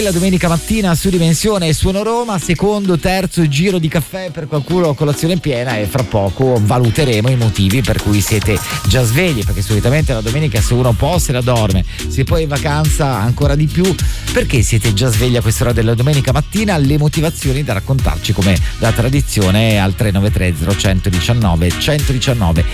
La domenica mattina su Dimensione Suono Roma, secondo, terzo giro di caffè per qualcuno, colazione piena, e fra poco valuteremo i motivi per cui siete già svegli, perché solitamente la domenica se uno può se la dorme, se poi è in vacanza ancora di più. Perché siete già svegli a quest'ora della domenica mattina? Le motivazioni da raccontarci come da tradizione al 393 0119 119